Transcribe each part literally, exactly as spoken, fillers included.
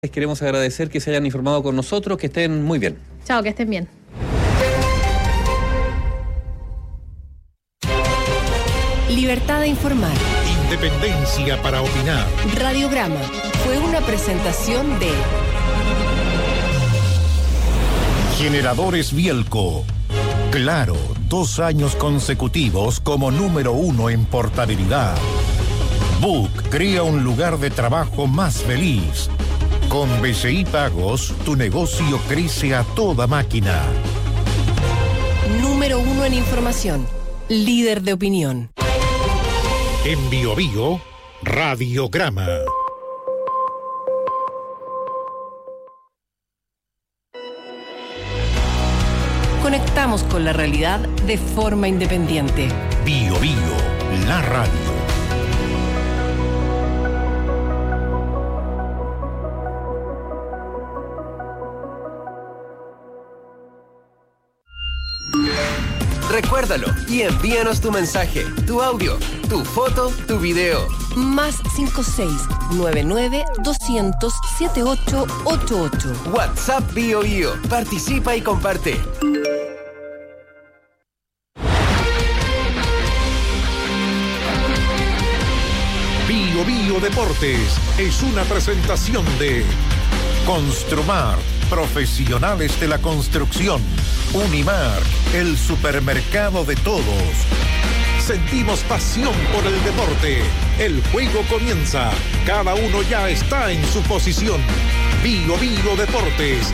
Les queremos agradecer que se hayan informado con nosotros, que estén muy bien. Chao, que estén bien. Libertad de informar. Independencia para opinar. Radiograma fue una presentación de Generadores Bielco. Claro, dos años consecutivos como número uno en portabilidad. Book crea un lugar de trabajo más feliz. Con B C I Pagos, tu negocio crece a toda máquina. Número uno en información. Líder de opinión. En Bio Bio, Radiograma. Conectamos con la realidad de forma independiente. Bio Bio, la radio. Recuérdalo y envíanos tu mensaje, tu audio, tu foto, tu video. Más cinco seis nueve nueve dos cero cero siete ocho ocho ocho. WhatsApp Bio Bio. Participa y comparte. Bio Bio Deportes es una presentación de Construmar, profesionales de la construcción. Unimar, el supermercado de todos. Sentimos pasión por el deporte. El juego comienza. Cada uno ya está en su posición. Bio Bio Deportes.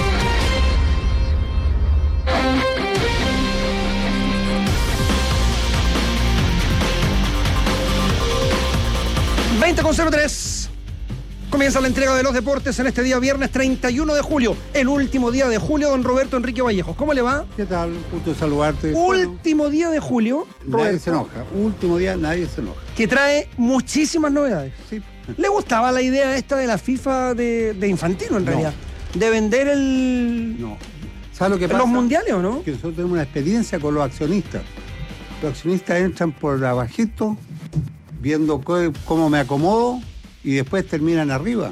veinte con cero tres. Comienza la entrega de los deportes en este día viernes treinta y uno de julio, el último día de julio, don Roberto Enrique Vallejos. ¿Cómo le va? ¿Qué tal? Gusto saludarte. Último bueno, día de julio, nadie Roberto, se enoja. Último día, nadie se enoja. Que trae muchísimas novedades. Sí. ¿Le gustaba la idea esta de la FIFA de, de Infantino, en no. realidad? De vender el... No. ¿Sabes lo que pasa? ¿Los mundiales o no? Que nosotros tenemos una experiencia con los accionistas. Los accionistas entran por abajito, viendo cómo me acomodo, y después terminan arriba.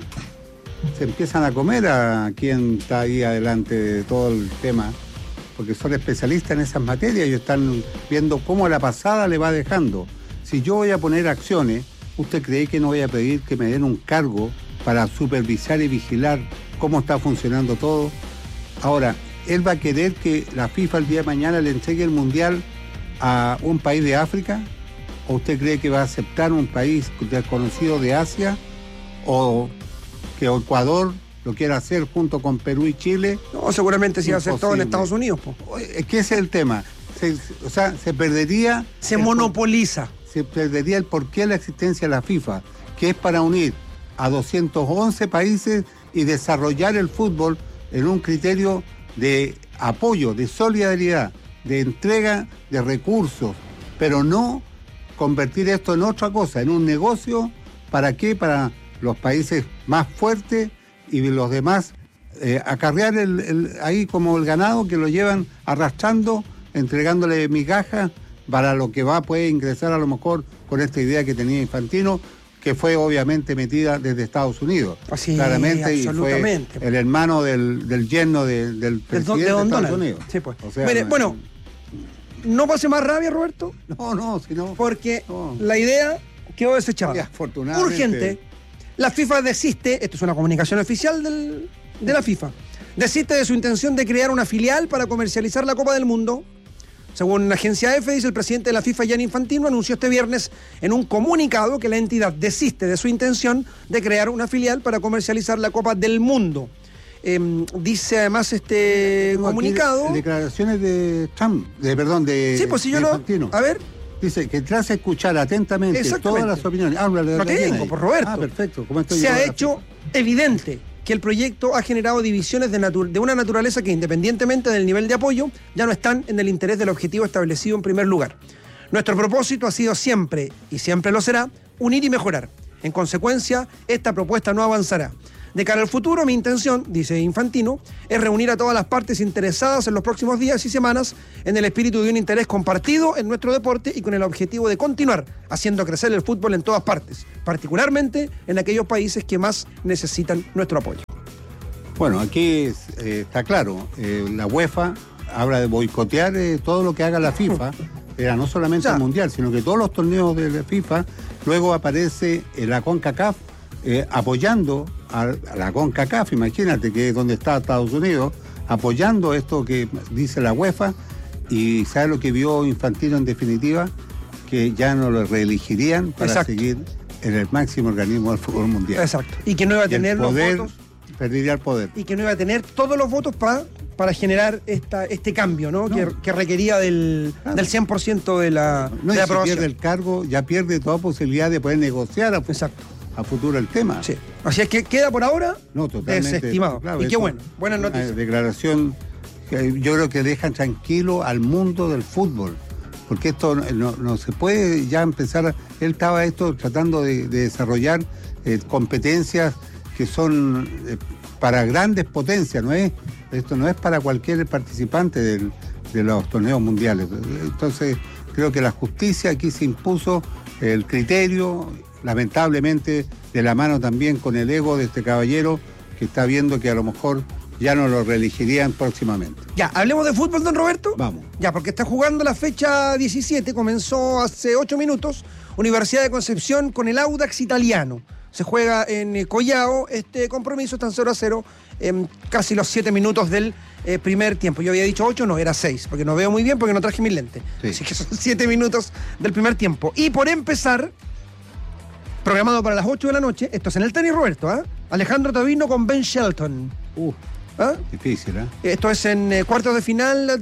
Se empiezan a comer a quien está ahí adelante de todo el tema, porque son especialistas en esas materias y están viendo cómo a la pasada le va dejando. Si yo voy a poner acciones, ¿usted cree que no voy a pedir que me den un cargo para supervisar y vigilar cómo está funcionando todo? Ahora, ¿él va a querer que la FIFA el día de mañana le entregue el Mundial a un país de África? ¿O usted cree que va a aceptar un país desconocido de Asia? ¿O que Ecuador lo quiera hacer junto con Perú y Chile? No, seguramente sí va a hacer todo en Imposible. Estados Unidos. Po. Es que ese es el tema. Se, o sea, se perdería... Se el, monopoliza. Se perdería el porqué de la existencia de la FIFA, que es para unir a doscientos once países y desarrollar el fútbol en un criterio de apoyo, de solidaridad, de entrega de recursos, pero no convertir esto en otra cosa, en un negocio. ¿Para qué? Para los países más fuertes y los demás eh, acarrear el, el, ahí como el ganado que lo llevan arrastrando, entregándole migajas para lo que va puede ingresar a lo mejor con esta idea que tenía Infantino, que fue obviamente metida desde Estados Unidos. Así, claramente, y fue el hermano del, del yerno de, del presidente de, de Estados Donald. Unidos. Sí, pues. O sea, Mire, no, bueno, no pase más rabia, Roberto. No, no, si no. Porque no. la idea quedó desechada. Sí, afortunadamente. Urgente. La FIFA desiste, esto es una comunicación oficial del, de la FIFA, desiste de su intención de crear una filial para comercializar la Copa del Mundo. Según la agencia E F E, dice el presidente de la FIFA, Gianni Infantino, anunció este viernes en un comunicado que la entidad desiste de su intención de crear una filial para comercializar la Copa del Mundo. Eh, dice además este Tengo comunicado... Declaraciones de Trump, de perdón, de, sí, pues si yo de lo... Infantino. A ver... Dice que tras escuchar atentamente todas las opiniones... Ah, no tengo, por Roberto. Ah, perfecto. ¿Cómo estoy Se ha yo hecho evidente que el proyecto ha generado divisiones de, natu- de una naturaleza que, independientemente del nivel de apoyo, ya no están en el interés del objetivo establecido en primer lugar. Nuestro propósito ha sido siempre, y siempre lo será, unir y mejorar. En consecuencia, esta propuesta no avanzará. De cara al futuro, mi intención, dice Infantino, es reunir a todas las partes interesadas en los próximos días y semanas en el espíritu de un interés compartido en nuestro deporte y con el objetivo de continuar haciendo crecer el fútbol en todas partes, particularmente en aquellos países que más necesitan nuestro apoyo. Bueno, aquí eh, está claro, eh, la UEFA habla de boicotear eh, todo lo que haga la FIFA, era no solamente o sea, el Mundial, sino que todos los torneos de la FIFA. Luego aparece eh, la CONCACAF eh, apoyando a, a la CONCACAF, imagínate que es donde está Estados Unidos, apoyando esto que dice la UEFA, y ¿sabe lo que vio Infantino en definitiva? Que ya no lo reelegirían para Exacto. seguir en el máximo organismo del fútbol mundial. Exacto. Y que no iba a tener los votos. Perdería el poder. Y que no iba a tener todos los votos para para generar esta, este cambio, ¿no? no. Que, que requería del, claro. del cien por ciento de la, no, de la y aprobación. Si pierde el cargo, ya pierde toda posibilidad de poder negociar a, Exacto. a futuro el tema. Sí. Así es que queda por ahora no, totalmente, desestimado. Claro, y qué bueno, buenas noticias. Una declaración que yo creo que dejan tranquilo al mundo del fútbol. Porque esto no, no se puede ya empezar. A, él estaba esto tratando de, de desarrollar eh, competencias que son eh, para grandes potencias, ¿no es? Esto no es para cualquier participante del, de los torneos mundiales. Entonces, creo que la justicia aquí se impuso, el criterio, lamentablemente, de la mano también con el ego de este caballero que está viendo que a lo mejor ya no lo reelegirían próximamente. Ya, hablemos de fútbol, don Roberto. Vamos. Ya, porque está jugando la fecha diecisiete, comenzó hace ocho minutos, Universidad de Concepción con el Audax italiano. Se juega en Collao, este compromiso está en cero a cero, en casi los siete minutos del eh, primer tiempo. Yo había dicho ocho, no, era seis, porque no veo muy bien porque no traje mis lentes. Sí. Así que son siete minutos del primer tiempo. Y por empezar, programado para las ocho de la noche, esto es en el tenis, Roberto, ¿eh? Alejandro Tabino con Ben Shelton. Uh, ¿Ah? Difícil, ¿eh? Esto es en eh, cuartos de final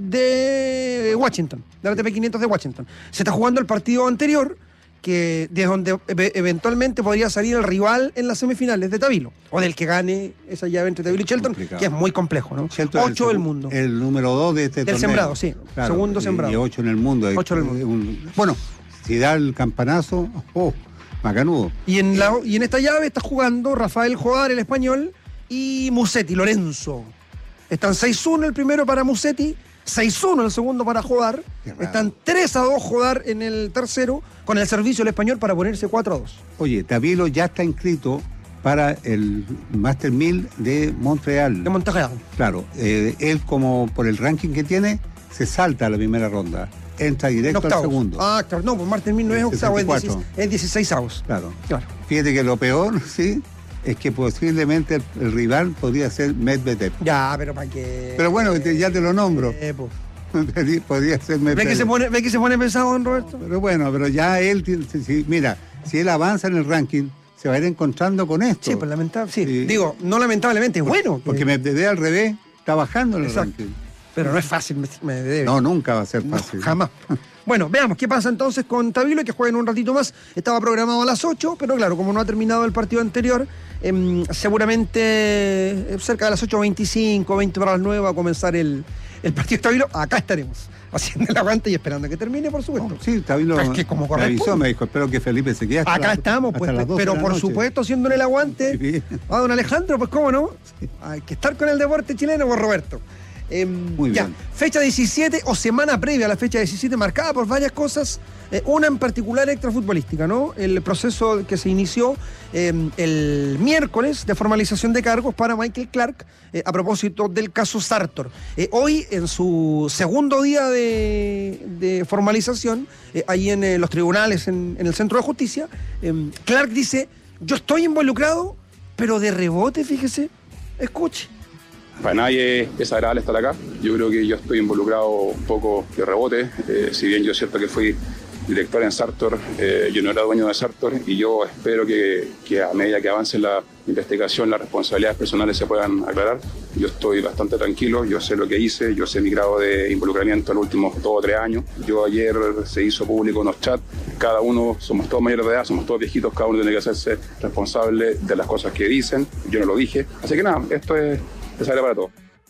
de Washington, de la A T P quinientos de Washington. Se está jugando el partido anterior, que de donde e- eventualmente podría salir el rival en las semifinales de Tabilo, o del que gane esa llave entre Tabilo y Shelton, complicado. Que es muy complejo, ¿no? Shelton ocho del mundo. El número dos de este del torneo. Sembrado, sí. Claro, Segundo y, sembrado. Y ocho en el mundo. Ocho en el mundo. Un, bueno, si da el campanazo, oh, macanudo. Y en, la, y en esta llave está jugando Rafael Jodar, el español, y Musetti, Lorenzo. Están seis uno el primero para Musetti, seis uno el segundo para Jodar. Están tres a dos Jodar en el tercero, con el servicio del español para ponerse cuatro a dos. Oye, Tabilo ya está inscrito para el Master mil de Montreal. De Montreal. Claro, eh, él como por el ranking que tiene, se salta a la primera ronda. Entra directo al segundo. Ah, claro, no, pues Master mil no es octavo, es dieciséis avos. Claro. claro. Fíjate que lo peor, sí, es que posiblemente el, el rival podría ser Medvedev. Ya, pero para qué. Pero bueno, ya te lo nombro. Eh, pues. Podría ser Medvedev. ¿Ve que se pone, ve que se pone pesado, don Roberto? Pero bueno, pero ya él, si, mira, si él avanza en el ranking, se va a ir encontrando con esto. Sí, pues lamentable, sí. sí. Digo, no lamentablemente, es bueno. Porque que... Medvedev al revés está bajando en el Exacto. ranking. Pero no es fácil, Medvedev. No, nunca va a ser fácil. No, jamás. Bueno, veamos qué pasa entonces con Tabilo, que juega en un ratito más. Estaba programado a las ocho, pero claro, como no ha terminado el partido anterior, eh, seguramente eh, cerca de las ocho veinticinco, veinte para las nueve va a comenzar el, el partido de Tabilo. Acá estaremos, haciendo el aguante y esperando que termine, por supuesto. Oh, sí, Tabilo es que como me avisó, me dijo, espero que Felipe se quede hasta Acá la, estamos, pues, pero por supuesto haciéndole el aguante. Sí, a don Alejandro, pues cómo no. Sí. Hay que estar con el deporte chileno, por Roberto. Eh, Muy ya, bien. Fecha diecisiete o semana previa a la fecha diecisiete marcada por varias cosas, eh, una en particular extrafutbolística, ¿no? El proceso que se inició eh, el miércoles de formalización de cargos para Michael Clark eh, a propósito del caso Sartor. Eh, hoy, en su segundo día de, de formalización, eh, ahí en eh, los tribunales, en, en el Centro de Justicia, eh, Clark dice, yo estoy involucrado, pero de rebote, fíjese, escuche. Para nadie es agradable estar acá. Yo creo que yo estoy involucrado un poco de rebote. Eh, si bien yo es cierto que fui director en Sartor, eh, yo no era dueño de Sartor y yo espero que, que a medida que avance la investigación, las responsabilidades personales se puedan aclarar. Yo estoy bastante tranquilo, yo sé lo que hice, yo sé mi grado de involucramiento en los últimos dos o tres años. Yo ayer se hizo público unos chats, cada uno, somos todos mayores de edad, somos todos viejitos, cada uno tiene que hacerse responsable de las cosas que dicen. Yo no lo dije. Así que nada, esto es... Te sale para todo.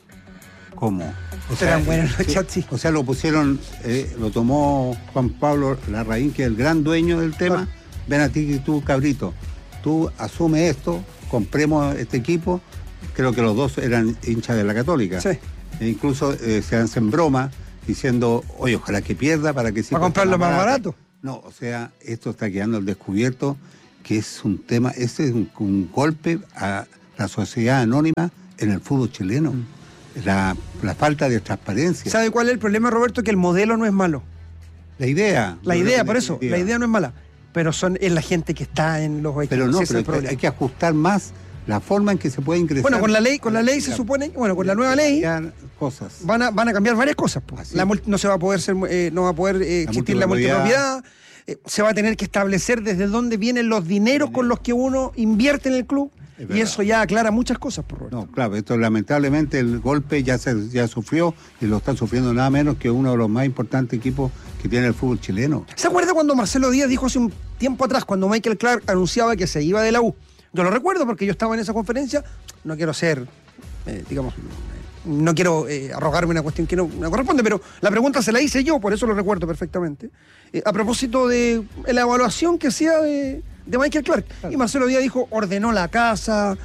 ¿Cómo? O sea, buenos los chats, sí. O sea, lo pusieron, eh, lo tomó Juan Pablo Larraín, que es el gran dueño del tema. Ah. Ven a ti, tú, cabrito, tú asume esto compremos este equipo. Creo que los dos eran hinchas de la Católica. Sí. E incluso eh, se hacen broma diciendo, oye, ojalá que pierda para que... ¿Para comprarlo más barato? No, o sea, esto está quedando al descubierto, que es un tema, este es un, un golpe a la sociedad anónima en el fútbol chileno. Mm. La, la falta de transparencia. ¿Sabe cuál es el problema, Roberto? Que el modelo no es malo. La idea. La idea, por eso, idea. la idea no es mala. Pero son, es la gente que está en los equipos. Pero no, pero hay que ajustar más la forma en que se puede ingresar. Bueno, con la ley, con la ley se supone, bueno, con la nueva ley cosas. Van a, van a cambiar varias cosas. Pues. La, no se va a poder ser, eh, no va a poder eh, existir la multipropiedad. Eh, se va a tener que establecer desde dónde vienen los dineros con los que uno invierte en el club. Y eso ya aclara muchas cosas, por Roberto. No, claro, esto lamentablemente el golpe ya se ya sufrió y lo está sufriendo nada menos que uno de los más importantes equipos que tiene el fútbol chileno. ¿Se acuerda cuando Marcelo Díaz dijo hace un tiempo atrás, cuando Michael Clark anunciaba que se iba de la U? Yo lo recuerdo porque yo estaba en esa conferencia, no quiero ser, eh, digamos, no quiero eh, arrogarme una cuestión que no me corresponde, pero la pregunta se la hice yo, por eso lo recuerdo perfectamente. Eh, a propósito de la evaluación que hacía de... de Michael Clark. Claro. Y Marcelo Díaz dijo, ordenó la casa,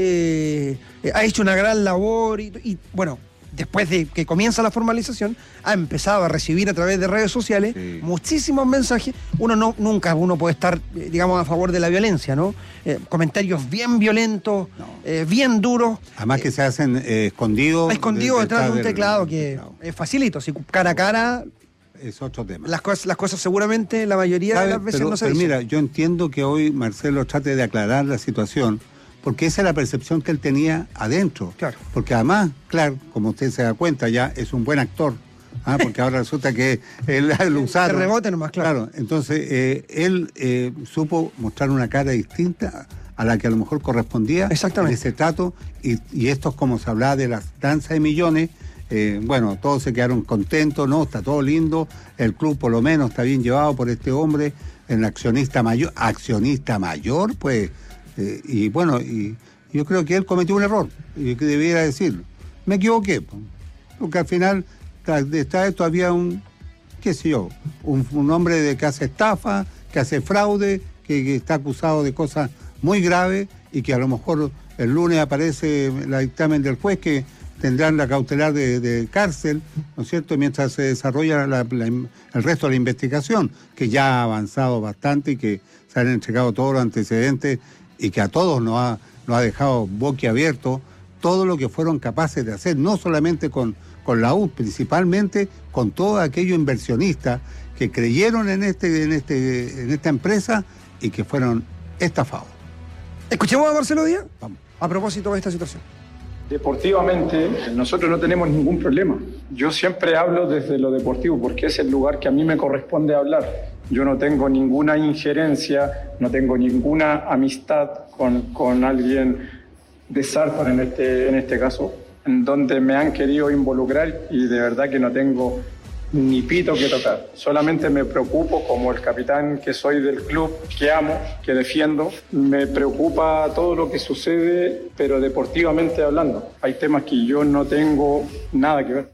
eh, eh, ha hecho una gran labor y, y bueno, después de que comienza la formalización, ha empezado a recibir a través de redes sociales sí. muchísimos mensajes. Uno no, nunca uno puede estar, eh, digamos, a favor de la violencia, ¿no? Eh, comentarios bien violentos, no. eh, bien duros. Además que eh, se hacen eh, escondidos. Escondidos de, detrás de un teclado del, que teclado. Es facilito, si cara a cara... Es otro tema. Las cosas, las cosas seguramente la mayoría de las veces pero, no se pero dicen. Mira, yo entiendo que hoy Marcelo trate de aclarar la situación, porque esa es la percepción que él tenía adentro. Claro. Porque además, claro, como usted se da cuenta, ya es un buen actor, ¿ah? Porque ahora resulta que él lo usaron. Que rebote nomás, claro. Claro, entonces eh, él eh, supo mostrar una cara distinta a la que a lo mejor correspondía en ese trato, y, y esto es como se hablaba de las danzas de millones. Eh, bueno, todos se quedaron contentos, ¿no? Está todo lindo, el club por lo menos está bien llevado por este hombre, el accionista mayor, accionista mayor, pues, eh, y bueno, y yo creo que él cometió un error, y que debiera decirlo. Me equivoqué, porque al final está esto, había un, qué sé yo, un, un hombre de que hace estafa, que hace fraude, que, que está acusado de cosas muy graves, y que a lo mejor el lunes aparece el dictamen del juez que tendrán la cautelar de, de cárcel, ¿no es cierto?, mientras se desarrolla la, la, el resto de la investigación, que ya ha avanzado bastante y que se han entregado todos los antecedentes y que a todos nos ha, nos ha dejado boquiabierto todo lo que fueron capaces de hacer, no solamente con, con la U, principalmente con todos aquellos inversionistas que creyeron en, este, en, este, en esta empresa y que fueron estafados. Escuchemos a Marcelo Díaz Vamos. a propósito de esta situación. Deportivamente, nosotros no tenemos ningún problema. Yo siempre hablo desde lo deportivo porque es el lugar que a mí me corresponde hablar. Yo no tengo ninguna injerencia, no tengo ninguna amistad con, con alguien de Sartor en este, en este caso, en donde me han querido involucrar y de verdad que no tengo ni pito que tocar. Solamente me preocupo como el capitán que soy del club, que amo, que defiendo. Me preocupa todo lo que sucede, pero deportivamente hablando. Hay temas que yo no tengo nada que ver.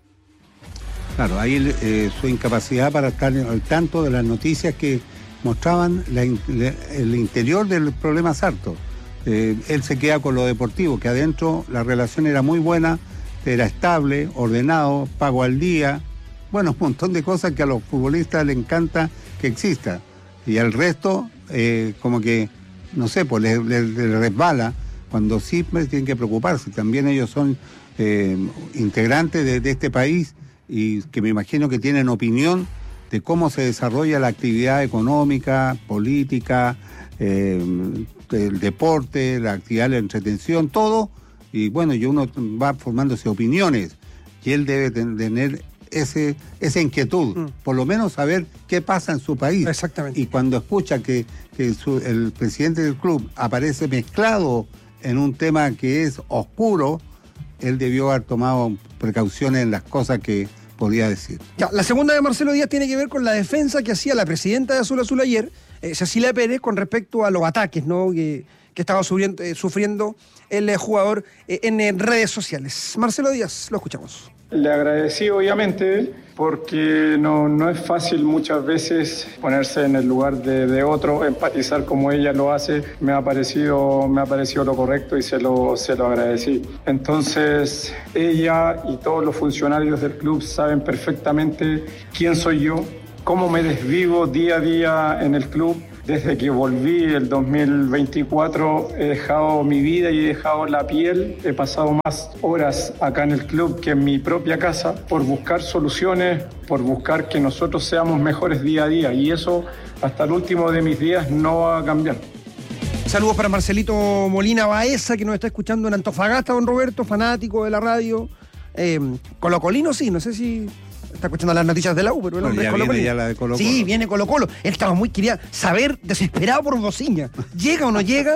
Claro, ahí eh, su incapacidad para estar al tanto de las noticias que mostraban la, la, el interior del problema Sartor. Eh, él se queda con lo deportivo, que adentro la relación era muy buena, era estable, ordenado, pago al día. Bueno, un montón de cosas que a los futbolistas les encanta que exista. Y al resto, eh, como que, no sé, pues les, les, les resbala, cuando sí tienen que preocuparse. También ellos son eh, integrantes de, de este país y que me imagino que tienen opinión de cómo se desarrolla la actividad económica, política, eh, el deporte, la actividad de la entretención, todo. Y bueno, y uno va formándose opiniones. Y él debe tener Ese, esa inquietud, mm. por lo menos saber qué pasa en su país. Exactamente. Y cuando escucha que, que su, el presidente del club aparece mezclado en un tema que es oscuro, él debió haber tomado precauciones en las cosas que podía decir. Ya, la segunda de Marcelo Díaz tiene que ver con la defensa que hacía la presidenta de Azul Azul ayer, eh, Cecilia Pérez, con respecto a los ataques, ¿no?, que, que estaba sufriendo, eh, sufriendo el eh, jugador eh, en eh, redes sociales. Marcelo Díaz, lo escuchamos. Le agradecí obviamente porque no, no es fácil muchas veces ponerse en el lugar de, de otro, empatizar como ella lo hace. Me ha parecido, me ha parecido lo correcto y se lo, se lo agradecí. Entonces ella y todos los funcionarios del club saben perfectamente quién soy yo, cómo me desvivo día a día en el club. Desde que volví el dos mil veinticuatro he dejado mi vida y he dejado la piel. He pasado más horas acá en el club que en mi propia casa por buscar soluciones, por buscar que nosotros seamos mejores día a día. Y eso hasta el último de mis días no va a cambiar. Saludos para Marcelito Molina Baeza, que nos está escuchando en Antofagasta, don Roberto, fanático de la radio. Eh, colocolino sí, no sé si... Está escuchando las noticias de la U, pero el hombre ya es Colo-Colo. viene ya la de Colo-Colo. Sí, viene Colo-Colo. Él estaba muy, quería saber, desesperado por Bociña. ¿Llega o no llega?